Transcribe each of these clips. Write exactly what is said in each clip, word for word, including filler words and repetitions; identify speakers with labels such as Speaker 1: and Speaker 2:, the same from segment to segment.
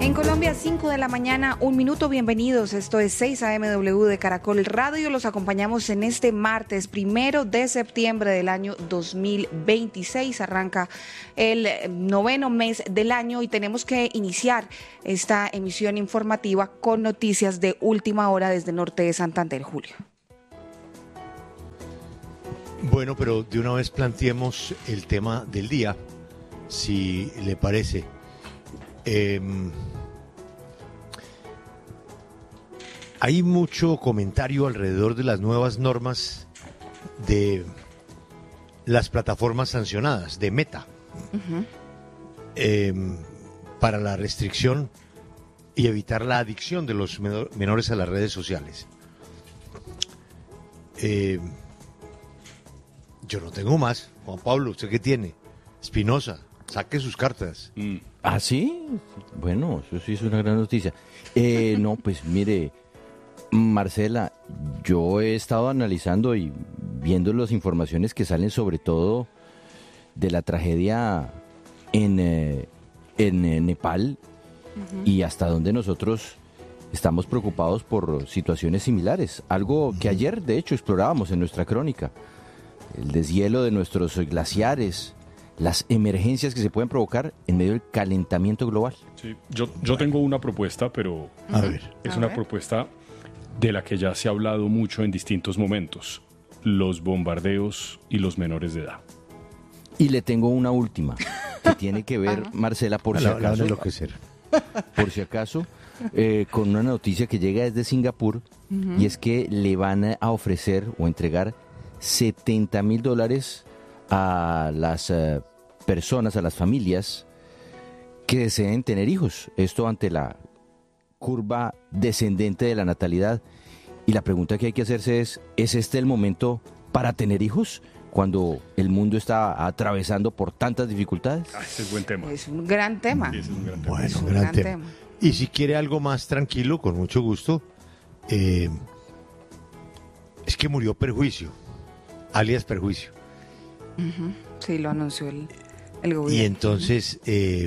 Speaker 1: En Colombia, cinco de la mañana, un minuto, bienvenidos. Esto es seis A M W de Caracol Radio. Los acompañamos en este martes, primero de septiembre del año dos mil veintiséis. Arranca el noveno mes del año y tenemos que iniciar esta emisión informativa con noticias de última hora desde el norte de Santander, Julio.
Speaker 2: Bueno, pero de una vez planteemos el tema del día, si le parece. Eh, hay mucho comentario alrededor de las nuevas normas de las plataformas sancionadas, de Meta, uh-huh. eh, para la restricción y evitar la adicción de los menores a las redes sociales. Eh, yo no tengo más. Juan Pablo, ¿usted qué tiene? Espinosa, saque sus cartas.
Speaker 3: Mm. ¿Ah, sí? Bueno, eso sí es una gran noticia. Eh, no, pues mire, Marcela, yo he estado analizando y viendo las informaciones que salen sobre todo de la tragedia en, eh, en eh, Nepal, uh-huh. y hasta donde nosotros estamos preocupados por situaciones similares. Algo que ayer, de hecho, explorábamos en nuestra crónica. El deshielo de nuestros glaciares, las emergencias que se pueden provocar en medio del calentamiento global.
Speaker 4: Sí, yo, yo tengo una propuesta, pero
Speaker 2: a ver,
Speaker 4: es
Speaker 1: a
Speaker 4: una
Speaker 1: ver.
Speaker 4: propuesta de la que ya se ha hablado mucho en distintos momentos: los bombardeos y los menores de edad.
Speaker 3: Y le tengo una última, que tiene que ver, Marcela, por si
Speaker 2: la, la
Speaker 3: acaso,
Speaker 2: enloquecer.
Speaker 3: por si acaso, eh, con una noticia que llega desde Singapur, uh-huh. y es que le van a ofrecer o entregar setenta mil dólares a las uh, personas, a las familias que deseen tener hijos. Esto ante la curva descendente de la natalidad. Y la pregunta que hay que hacerse es, ¿es este el momento para tener hijos cuando el mundo está atravesando por tantas dificultades?
Speaker 4: Ah, ese es buen tema.
Speaker 1: Es un gran tema.
Speaker 4: Sí, ese es un gran tema.
Speaker 2: Bueno,
Speaker 1: Es un
Speaker 2: gran,
Speaker 1: gran
Speaker 2: tema.
Speaker 1: tema.
Speaker 2: Y si quiere algo más tranquilo, con mucho gusto, eh, es que murió Perjuicio, alias Perjuicio.
Speaker 1: Uh-huh. Sí, lo anunció el, el gobierno.
Speaker 2: Y entonces, eh,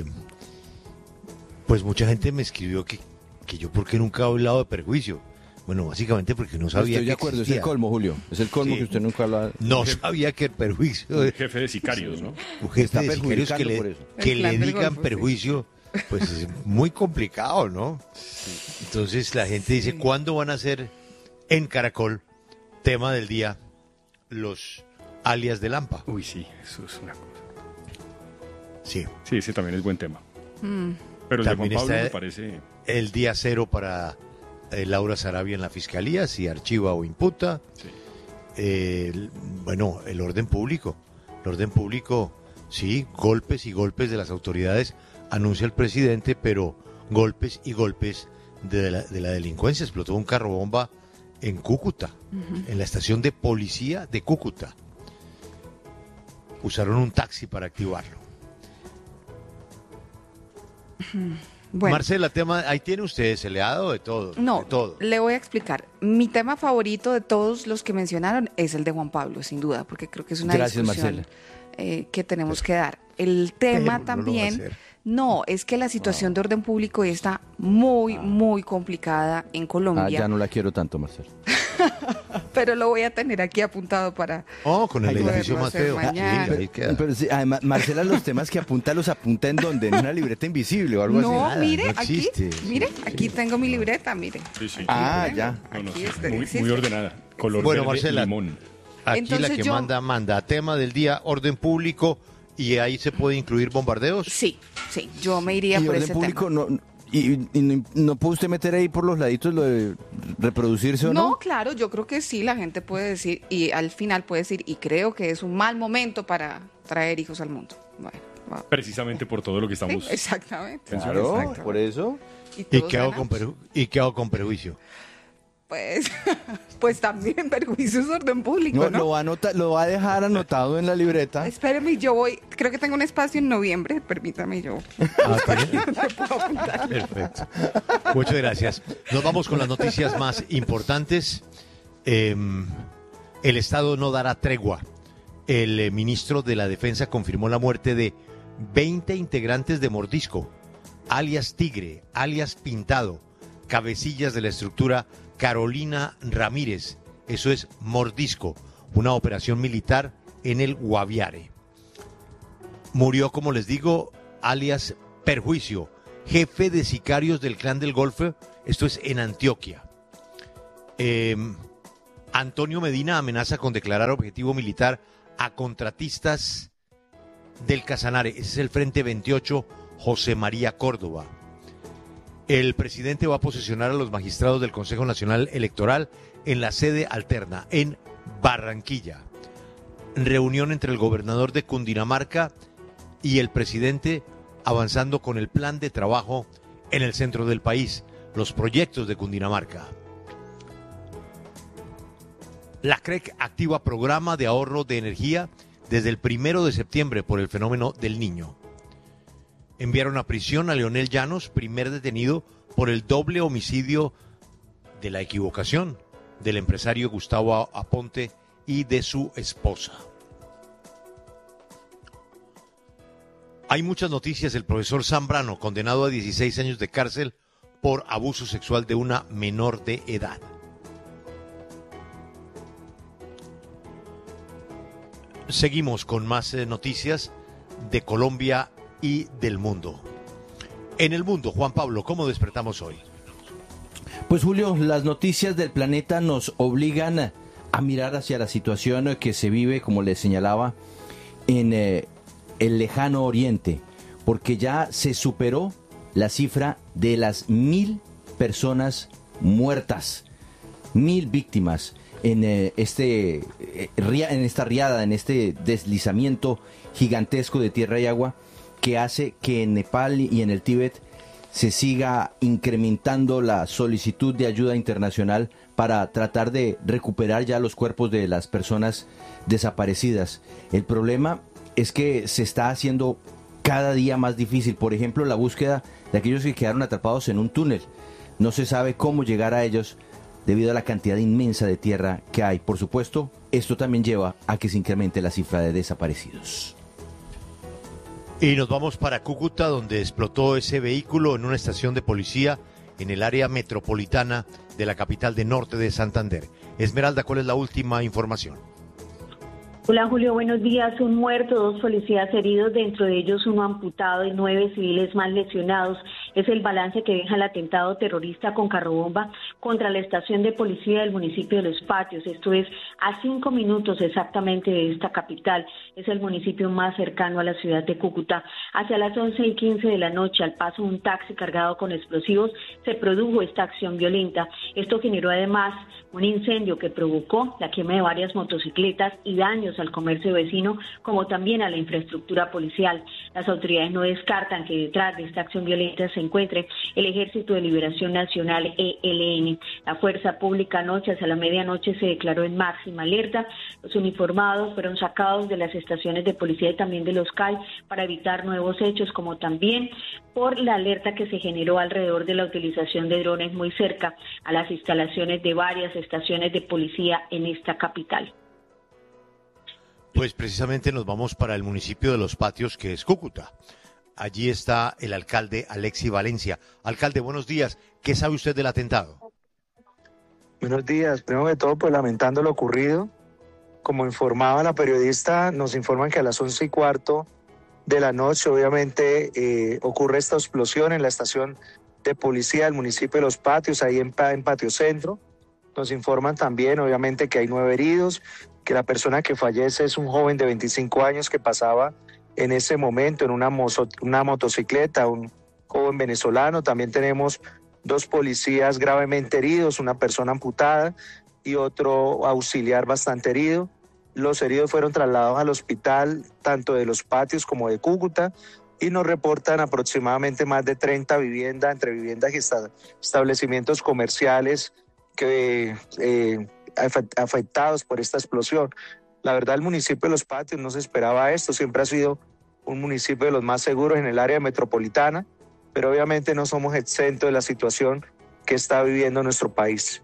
Speaker 2: pues mucha gente me escribió que, que yo, ¿por qué nunca he hablado de Perjuicio? Bueno, básicamente porque no sabía.
Speaker 3: Estoy de
Speaker 2: que
Speaker 3: acuerdo,
Speaker 2: existía.
Speaker 3: es el colmo, Julio. Es el colmo, sí, que usted nunca habla.
Speaker 2: No sabía que el Perjuicio.
Speaker 4: Un jefe de sicarios, ¿no?
Speaker 2: Un jefe
Speaker 3: Está
Speaker 2: de sicarios que
Speaker 3: perjudicando por
Speaker 2: le,
Speaker 3: eso.
Speaker 2: que
Speaker 1: El
Speaker 2: le
Speaker 1: plan del
Speaker 2: digan
Speaker 1: Golfo,
Speaker 2: Perjuicio, pues es muy complicado, ¿no? Entonces la gente dice,
Speaker 1: Sí.
Speaker 2: ¿cuándo van a ser en Caracol, tema del día, los alias de Lampa?
Speaker 4: Uy, sí, eso es una cosa.
Speaker 2: Sí.
Speaker 4: Sí, ese también es buen tema.
Speaker 1: Mm.
Speaker 4: Pero el de
Speaker 2: También
Speaker 4: Juan Pablo
Speaker 2: está
Speaker 4: me parece...
Speaker 2: el día cero para eh, Laura Sarabia en la fiscalía, si archiva o imputa.
Speaker 4: Sí.
Speaker 2: Eh, el- bueno, el orden público. El orden público, sí, golpes y golpes de las autoridades, anuncia el presidente, pero golpes y golpes de la, de la delincuencia. Explotó un carro bomba en Cúcuta, uh-huh. en la estación de policía de Cúcuta. Usaron un taxi para activarlo.
Speaker 1: Bueno.
Speaker 2: Marcela, tema, ahí tiene usted, se le ha dado de todo.
Speaker 1: No,
Speaker 2: de todo.
Speaker 1: le voy a explicar. Mi tema favorito de todos los que mencionaron es el de Juan Pablo, sin duda, porque creo que es una
Speaker 3: Gracias,
Speaker 1: discusión
Speaker 3: Marcela.
Speaker 1: eh, que tenemos que dar. El tema
Speaker 2: Pero no lo va a
Speaker 1: también,
Speaker 2: hacer.
Speaker 1: no, es que la situación de orden público está muy, muy complicada en
Speaker 3: Ah,
Speaker 1: Colombia,
Speaker 3: ya no la quiero tanto, Marcela.
Speaker 1: pero lo voy a tener aquí apuntado para...
Speaker 2: Oh, con el
Speaker 1: Ay,
Speaker 2: edificio
Speaker 1: poderlo
Speaker 2: más
Speaker 1: hacer
Speaker 2: feo.
Speaker 1: mañana.
Speaker 2: Sí, ahí queda.
Speaker 3: Pero sí, además, Marcela, los temas que apunta, ¿los apunta en dónde? ¿En una libreta invisible o algo
Speaker 1: No,
Speaker 3: así?
Speaker 2: Nada,
Speaker 1: mire,
Speaker 2: no
Speaker 1: aquí,
Speaker 2: existe.
Speaker 1: mire,
Speaker 2: Sí,
Speaker 1: aquí
Speaker 2: sí.
Speaker 1: tengo mi libreta, mire.
Speaker 4: Sí, sí.
Speaker 3: Ah,
Speaker 1: Aquí,
Speaker 3: ya.
Speaker 4: No, no,
Speaker 1: aquí
Speaker 4: sí,
Speaker 1: está,
Speaker 4: muy,
Speaker 1: existe.
Speaker 4: muy ordenada. Color
Speaker 2: Bueno,
Speaker 4: verde
Speaker 2: Marcela,
Speaker 4: limón.
Speaker 2: Aquí
Speaker 1: Entonces
Speaker 2: la que
Speaker 1: yo-
Speaker 2: manda, manda. Tema del día, orden público, y ahí se puede incluir bombardeos.
Speaker 1: Sí, sí, yo me iría
Speaker 3: Y
Speaker 1: por
Speaker 3: orden
Speaker 1: ese
Speaker 3: público,
Speaker 1: tema.
Speaker 3: no, y, y no, no puede usted meter ahí por los laditos lo de reproducirse o no?
Speaker 1: No, claro, yo creo que sí, la gente puede decir, y al final puede decir, y creo que es un mal momento para traer hijos al mundo. Bueno, va.
Speaker 4: Precisamente por todo lo que
Speaker 1: Sí,
Speaker 4: estamos...
Speaker 1: exactamente.
Speaker 3: Claro,
Speaker 1: Exacto.
Speaker 3: por eso.
Speaker 2: ¿Y
Speaker 1: todos
Speaker 2: qué, hago
Speaker 1: ganamos.
Speaker 2: con perju- ¿Y qué hago con perjuicio?
Speaker 1: Pues, pues también perjuicios de orden público,
Speaker 3: No,
Speaker 1: ¿no?
Speaker 3: Lo, va a anota- lo va a dejar anotado en la libreta.
Speaker 1: Espéreme, yo voy, creo que tengo un espacio en noviembre, permítame yo.
Speaker 2: Ah, ¿tiene?
Speaker 1: Me puedo apuntar.
Speaker 2: Perfecto. Muchas gracias. Nos vamos con las noticias más importantes. Eh, el Estado no dará tregua. El eh, ministro de la Defensa confirmó la muerte de veinte integrantes de Mordisco, alias Tigre, alias Pintado, cabecillas de la estructura Carolina Ramírez, eso es Mordisco, una operación militar en el Guaviare. Murió, como les digo, alias Perjuicio, jefe de sicarios del Clan del Golfo, esto es en Antioquia. Eh, Antonio Medina amenaza con declarar objetivo militar a contratistas del Casanare, ese es el Frente veintiocho, José María Córdoba. El presidente va a posesionar a los magistrados del Consejo Nacional Electoral en la sede alterna, en Barranquilla. Reunión entre el gobernador de Cundinamarca y el presidente avanzando con el plan de trabajo en el centro del país, los proyectos de Cundinamarca. La C R E C activa programa de ahorro de energía desde el primero de septiembre por el fenómeno del Niño. Enviaron a prisión a Leonel Llanos, primer detenido por el doble homicidio de la equivocación del empresario Gustavo Aponte y de su esposa. Hay muchas noticias. El profesor Zambrano, condenado a dieciséis años de cárcel por abuso sexual de una menor de edad. Seguimos con más eh, noticias de Colombia y del mundo. En el mundo, Juan Pablo, ¿cómo despertamos hoy?
Speaker 3: Pues Julio, las noticias del planeta nos obligan a mirar hacia la situación que se vive, como les señalaba, en eh, el lejano oriente, porque ya se superó la cifra de las mil personas muertas, mil víctimas en eh, este eh, en esta riada, en este deslizamiento gigantesco de tierra y agua que hace que en Nepal y en el Tíbet se siga incrementando la solicitud de ayuda internacional para tratar de recuperar ya los cuerpos de las personas desaparecidas. El problema es que se está haciendo cada día más difícil. Por ejemplo, la búsqueda de aquellos que quedaron atrapados en un túnel. No se sabe cómo llegar a ellos debido a la cantidad inmensa de tierra que hay. Por supuesto, esto también lleva a que se incremente la cifra de desaparecidos.
Speaker 2: Y nos vamos para Cúcuta, donde explotó ese vehículo en una estación de policía en el área metropolitana de la capital de Norte de Santander. Esmeralda, ¿cuál es la última información?
Speaker 5: Hola Julio, buenos días. Un muerto, dos policías heridos, dentro de ellos uno amputado y nueve civiles más lesionados. Es el balance que deja el atentado terrorista con carrobomba contra la estación de policía del municipio de Los Patios. Esto es a cinco minutos exactamente de esta capital. Es el municipio más cercano a la ciudad de Cúcuta. Hacia las once y quince de la noche, al paso de un taxi cargado con explosivos, se produjo esta acción violenta. Esto generó además un incendio que provocó la quema de varias motocicletas y daños al comercio vecino, como también a la infraestructura policial. Las autoridades no descartan que detrás de esta acción violenta se encuentre el Ejército de Liberación Nacional, E L N. La fuerza pública anoche, hacia la medianoche, se declaró en máxima alerta. Los uniformados fueron sacados de las estaciones de policía y también de los C A I para evitar nuevos hechos, como también por la alerta que se generó alrededor de la utilización de drones muy cerca a las instalaciones de varias estaciones de policía en esta capital.
Speaker 2: Pues precisamente nos vamos para el municipio de Los Patios, que es Cúcuta. Allí está el alcalde Alexi Valencia. Alcalde, buenos días. ¿Qué sabe usted del atentado?
Speaker 6: Buenos días. Primero que todo, pues lamentando lo ocurrido. Como informaba la periodista, nos informan que a las once y cuarto de la noche, obviamente, eh, ocurre esta explosión en la estación de policía del municipio de Los Patios, ahí en, en Patio Centro. Nos informan también, obviamente, que hay nueve heridos, que la persona que fallece es un joven de veinticinco años que pasaba en ese momento en una, mozo, una motocicleta, un joven venezolano. También tenemos dos policías gravemente heridos, una persona amputada y otro auxiliar bastante herido. Los heridos fueron trasladados al hospital, tanto de Los Patios como de Cúcuta, y nos reportan aproximadamente más de treinta viviendas, entre viviendas y establecimientos comerciales que eh, afectados por esta explosión. La verdad, el municipio de Los Patios no se esperaba esto, siempre ha sido un municipio de los más seguros en el área metropolitana, pero obviamente no somos exentos de la situación que está viviendo nuestro país.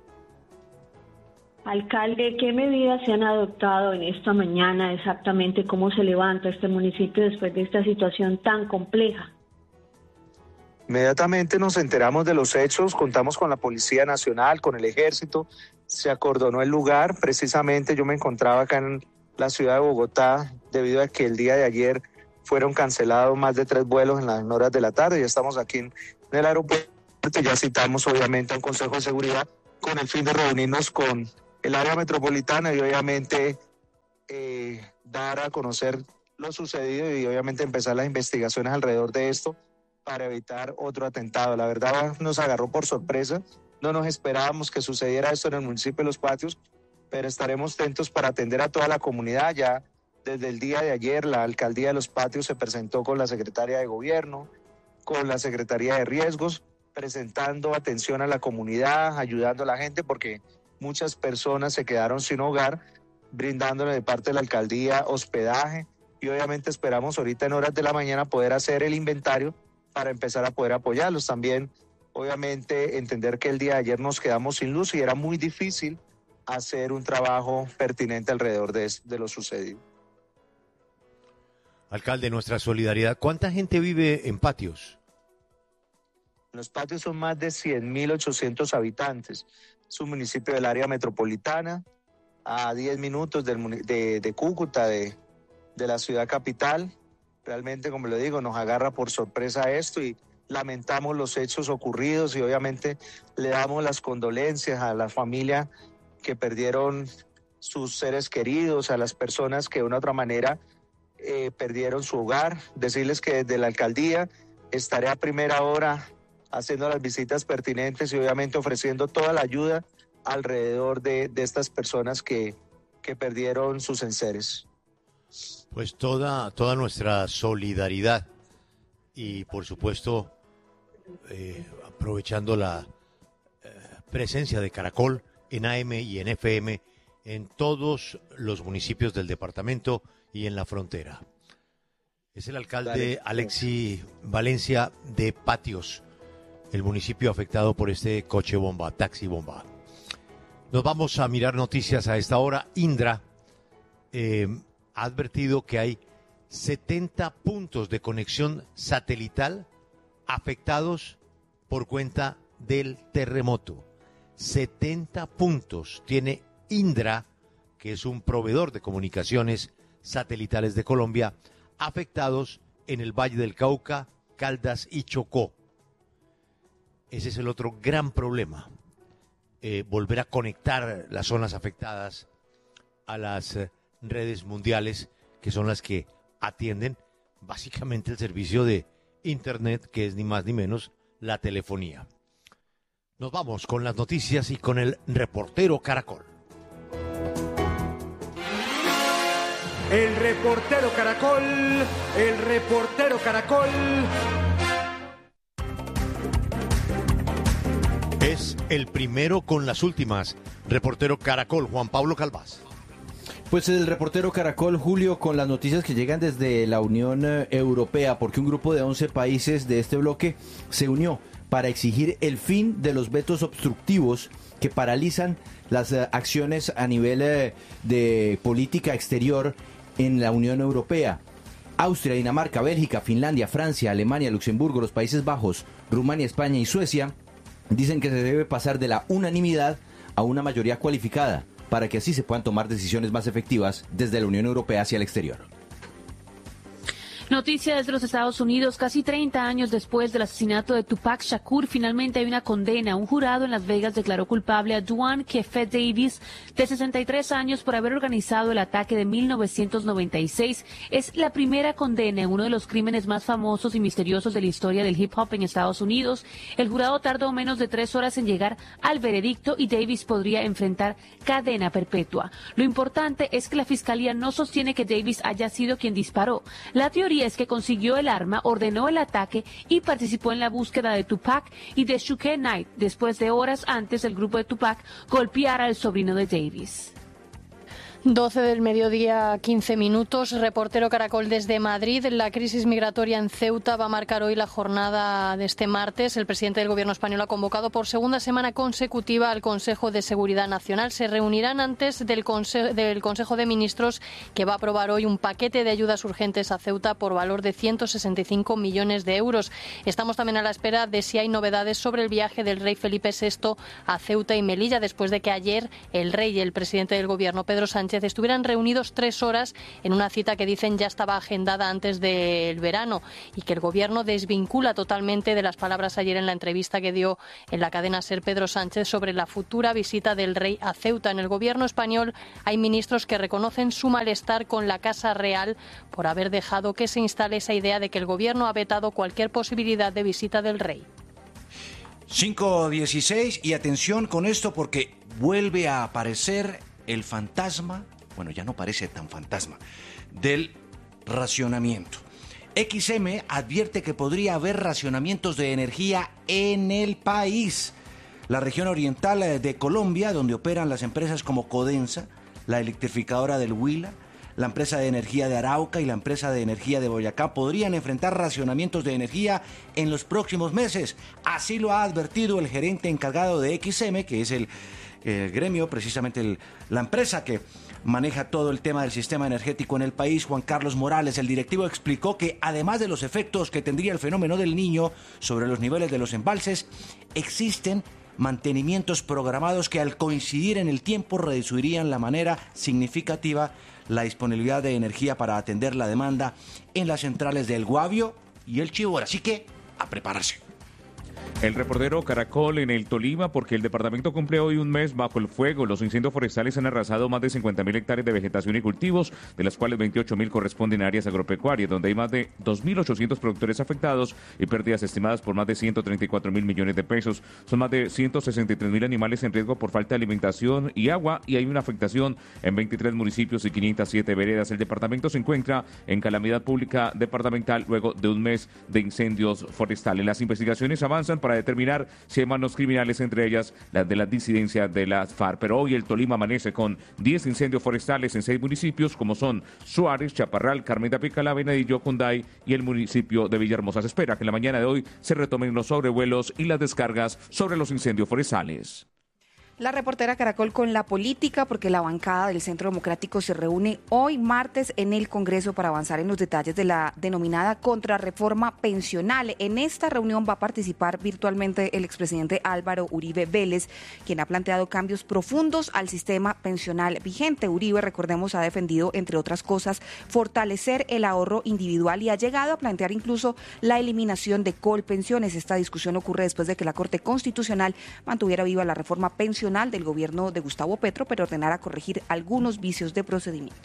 Speaker 5: Alcalde, ¿qué medidas se han adoptado en esta mañana exactamente? ¿Cómo se levanta este municipio después de esta situación tan compleja?
Speaker 6: Inmediatamente nos enteramos de los hechos, contamos con la Policía Nacional, con el Ejército, se acordonó el lugar. Precisamente yo me encontraba acá en la ciudad de Bogotá debido a que el día de ayer fueron cancelados más de tres vuelos en las horas de la tarde. Ya estamos aquí en, en el aeropuerto, ya citamos obviamente a un Consejo de Seguridad con el fin de reunirnos con el área metropolitana y obviamente eh, dar a conocer lo sucedido y obviamente empezar las investigaciones alrededor de esto para evitar otro atentado. La verdad nos agarró por sorpresa, no nos esperábamos que sucediera esto en el municipio de Los Patios, pero estaremos atentos para atender a toda la comunidad. Ya desde el día de ayer la alcaldía de Los Patios se presentó con la secretaria de gobierno, con la secretaría de riesgos, presentando atención a la comunidad, ayudando a la gente porque muchas personas se quedaron sin hogar, brindándole de parte de la alcaldía hospedaje y obviamente esperamos ahorita en horas de la mañana poder hacer el inventario para empezar a poder apoyarlos. También obviamente entender que el día de ayer nos quedamos sin luz y era muy difícil hacer un trabajo pertinente alrededor de, de lo sucedido.
Speaker 2: Alcalde, nuestra solidaridad. ¿Cuánta gente vive en Patios?
Speaker 6: Los Patios son más de cien mil ochocientos habitantes. Es un municipio del área metropolitana, a diez minutos del, de, de Cúcuta, de, de la ciudad capital. Realmente, como le digo, nos agarra por sorpresa esto y lamentamos los hechos ocurridos y obviamente le damos las condolencias a la familia que perdieron sus seres queridos, a las personas que de una u otra manera eh, perdieron su hogar. Decirles que desde la alcaldía estaré a primera hora haciendo las visitas pertinentes y obviamente ofreciendo toda la ayuda alrededor de, de estas personas que, que perdieron sus enseres.
Speaker 2: Pues toda, toda nuestra solidaridad y por supuesto eh, aprovechando la eh, presencia de Caracol en A M y en F M en todos los municipios del departamento y en la frontera. Es el alcalde Dale. Alexi Valencia de Patios, el municipio afectado por este coche bomba, taxi bomba. Nos vamos a mirar noticias a esta hora. Indra eh, ha advertido que hay setenta puntos de conexión satelital afectados por cuenta del terremoto. setenta puntos tiene Indra, que es un proveedor de comunicaciones satelitales de Colombia, afectados en el Valle del Cauca, Caldas y Chocó. Ese es el otro gran problema, eh, volver a conectar las zonas afectadas a las eh, redes mundiales, que son las que atienden básicamente el servicio de Internet, que es ni más ni menos la telefonía. Nos vamos con las noticias y con el reportero Caracol.
Speaker 7: El reportero Caracol, el reportero Caracol.
Speaker 2: Es el primero con las últimas. Reportero Caracol, Juan Pablo Calvás.
Speaker 3: Pues el reportero Caracol, Julio, con las noticias que llegan desde la Unión Europea, porque un grupo de once países de este bloque se unió para exigir el fin de los vetos obstructivos que paralizan las uh, acciones a nivel uh, de política exterior en la Unión Europea. Austria, Dinamarca, Bélgica, Finlandia, Francia, Alemania, Luxemburgo, los Países Bajos, Rumania, España y Suecia dicen que se debe pasar de la unanimidad a una mayoría cualificada para que así se puedan tomar decisiones más efectivas desde la Unión Europea hacia el exterior.
Speaker 8: Noticia desde los Estados Unidos, casi treinta años después del asesinato de Tupac Shakur, finalmente hay una condena. Un jurado en Las Vegas declaró culpable a Duane Keffe Davis, de sesenta y tres años, por haber organizado el ataque de mil novecientos noventa y seis. Es la primera condena en uno de los crímenes más famosos y misteriosos de la historia del hip hop en Estados Unidos. El jurado tardó menos de tres horas en llegar al veredicto y Davis podría enfrentar cadena perpetua. Lo importante es que la fiscalía no sostiene que Davis haya sido quien disparó. La teoría es que consiguió el arma, ordenó el ataque y participó en la búsqueda de Tupac y de Suge Knight, después de horas antes el grupo de Tupac golpeara al sobrino de Davis.
Speaker 9: doce del mediodía, quince minutos. Reportero Caracol desde Madrid. La crisis migratoria en Ceuta va a marcar hoy la jornada de este martes. El presidente del Gobierno español ha convocado por segunda semana consecutiva al Consejo de Seguridad Nacional. Se reunirán antes del, Conse- del Consejo de Ministros, que va a aprobar hoy un paquete de ayudas urgentes a Ceuta por valor de ciento sesenta y cinco millones de euros. Estamos también a la espera de si hay novedades sobre el viaje del rey Felipe sexto a Ceuta y Melilla, después de que ayer el rey y el presidente del Gobierno, Pedro Sánchez, estuvieran reunidos tres horas en una cita que dicen ya estaba agendada antes del verano, y que el Gobierno desvincula totalmente de las palabras ayer en la entrevista que dio en la cadena SER Pedro Sánchez sobre la futura visita del rey a Ceuta. En el Gobierno español hay ministros que reconocen su malestar con la Casa Real por haber dejado que se instale esa idea de que el Gobierno ha vetado cualquier posibilidad de visita del rey.
Speaker 10: cinco dieciséis, y atención con esto porque vuelve a aparecer el fantasma, bueno, ya no parece tan fantasma, del racionamiento. X M advierte que podría haber racionamientos de energía en el país. La región oriental de Colombia, donde operan las empresas como Codensa, la electrificadora del Huila, la empresa de energía de Arauca y la empresa de energía de Boyacá, podrían enfrentar racionamientos de energía en los próximos meses. Así lo ha advertido el gerente encargado de X M, que es el el gremio, precisamente el, la empresa que maneja todo el tema del sistema energético en el país. Juan Carlos Morales, el directivo, explicó que además de los efectos que tendría el fenómeno del Niño sobre los niveles de los embalses, existen mantenimientos programados que al coincidir en el tiempo reducirían la manera significativa la disponibilidad de energía para atender la demanda en las centrales del Guavio y el Chibora. Así que a prepararse.
Speaker 11: El reportero Caracol en el Tolima, porque el departamento cumple hoy un mes bajo el fuego. Los incendios forestales han arrasado más de cincuenta mil hectáreas de vegetación y cultivos, de las cuales veintiocho mil corresponden a áreas agropecuarias, donde hay más de dos mil ochocientos productores afectados y pérdidas estimadas por más de ciento treinta y cuatro mil millones de pesos. Son más de ciento sesenta y tres mil animales en riesgo por falta de alimentación y agua, y hay una afectación en veintitrés municipios y quinientas siete veredas. El departamento se encuentra en calamidad pública departamental luego de un mes de incendios forestales. Las investigaciones avanzan para determinar si hay manos criminales, entre ellas las de la disidencia de las FARC. Pero hoy el Tolima amanece con diez incendios forestales en seis municipios, como son Suárez, Chaparral, Carmen de Apicalá, Venadillo, Cunday y el municipio de Villahermosa. Se espera que en la mañana de hoy se retomen los sobrevuelos y las descargas sobre los incendios forestales.
Speaker 1: La reportera Caracol con la política, porque la bancada del Centro Democrático se reúne hoy martes en el Congreso para avanzar en los detalles de la denominada contrarreforma pensional. En esta reunión va a participar virtualmente el expresidente Álvaro Uribe Vélez, quien ha planteado cambios profundos al sistema pensional vigente. Uribe, recordemos, ha defendido, entre otras cosas, fortalecer el ahorro individual y ha llegado a plantear incluso la eliminación de colpensiones. Esta discusión ocurre después de que la Corte Constitucional mantuviera viva la reforma pensional del gobierno de Gustavo Petro, pero ordenara corregir algunos vicios de procedimiento.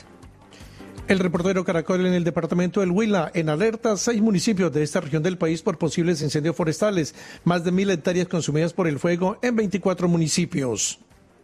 Speaker 12: El reportero Caracol en el departamento del Huila, en alerta seis municipios de esta región del país por posibles incendios forestales, más de mil hectáreas consumidas por el fuego en veinticuatro municipios.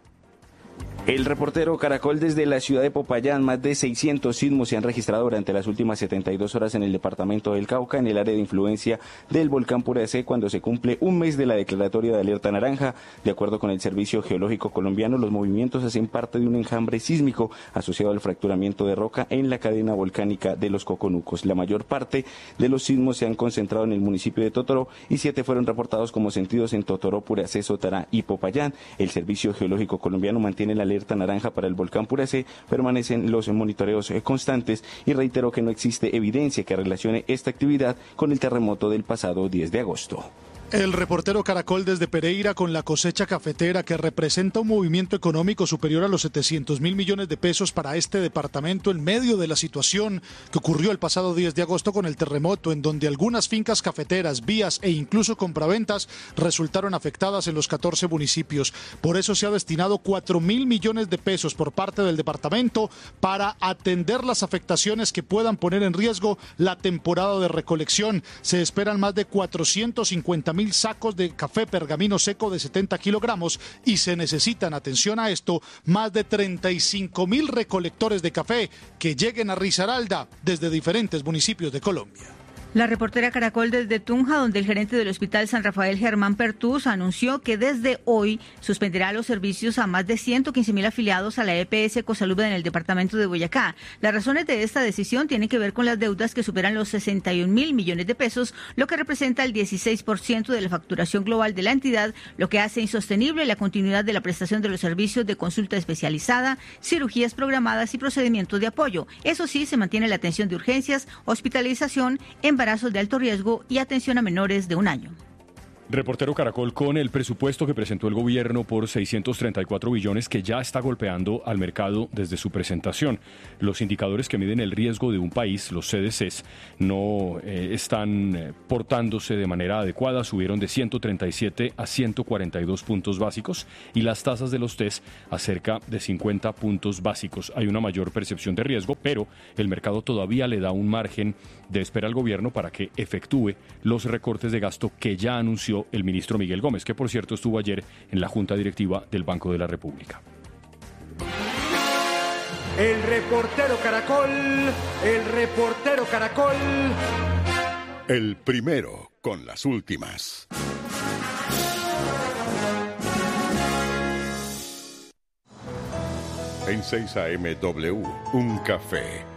Speaker 13: El reportero Caracol desde la ciudad de Popayán, más de seiscientos sismos se han registrado durante las últimas setenta y dos horas en el departamento del Cauca, en el área de influencia del volcán Puracé, cuando se cumple un mes de la declaratoria de alerta naranja. De acuerdo con el Servicio Geológico Colombiano, los movimientos hacen parte de un enjambre sísmico asociado al fracturamiento de roca en la cadena volcánica de los Coconucos. La mayor parte de los sismos se han concentrado en el municipio de Totoró y siete fueron reportados como sentidos en Totoró, Puracé, Sotará y Popayán. El Servicio Geológico Colombiano mantiene la alerta naranja para el volcán Puracé, permanecen los monitoreos constantes y reiteró que no existe evidencia que relacione esta actividad con el terremoto del pasado diez de agosto.
Speaker 14: El reportero Caracol desde Pereira con la cosecha cafetera, que representa un movimiento económico superior a los setecientos mil millones de pesos para este departamento en medio de la situación que ocurrió el pasado diez de agosto con el terremoto, en donde algunas fincas cafeteras, vías e incluso compraventas resultaron afectadas en los catorce municipios. Por eso se ha destinado cuatro mil millones de pesos por parte del departamento para atender las afectaciones que puedan poner en riesgo la temporada de recolección. Se esperan más de cuatrocientos cincuenta mil sacos de café pergamino seco de setenta kilogramos y se necesitan, atención a esto, más de treinta y cinco mil recolectores de café que lleguen a Risaralda desde diferentes municipios de Colombia.
Speaker 15: La reportera Caracol desde Tunja, donde el gerente del Hospital San Rafael, Germán Pertús, anunció que desde hoy suspenderá los servicios a más de ciento quince mil afiliados a la E P S Ecosalud en el departamento de Boyacá. Las razones de esta decisión tienen que ver con las deudas que superan los sesenta y un mil millones de pesos, lo que representa el dieciséis por ciento de la facturación global de la entidad, lo que hace insostenible la continuidad de la prestación de los servicios de consulta especializada, cirugías programadas y procedimientos de apoyo. Eso sí, se mantiene la atención de urgencias, hospitalización, embarazos de alto riesgo y atención a menores de un año.
Speaker 4: Reportero Caracol con el presupuesto que presentó el gobierno por seiscientos treinta y cuatro billones que ya está golpeando al mercado desde su presentación. Los indicadores que miden el riesgo de un país, los C D Cs, no eh, están eh, portándose de manera adecuada. Subieron de ciento treinta y siete a ciento cuarenta y dos puntos básicos y las tasas de los test a cerca de cincuenta puntos básicos. Hay una mayor percepción de riesgo, pero el mercado todavía le da un margen de espera al gobierno para que efectúe los recortes de gasto que ya anunció el ministro Miguel Gómez, que por cierto estuvo ayer en la Junta Directiva del Banco de la República.
Speaker 7: El reportero Caracol, el reportero Caracol.
Speaker 16: El primero con las últimas. En seis A M W, un café